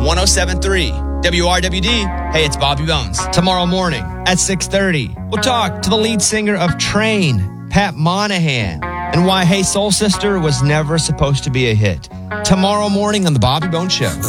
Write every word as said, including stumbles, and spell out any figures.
one oh seven point three. W R W D, hey, it's Bobby Bones. Tomorrow morning at six thirty, we'll talk to the lead singer of Train, Pat Monahan, and why Hey Soul Sister was never supposed to be a hit. Tomorrow morning on The Bobby Bones Show.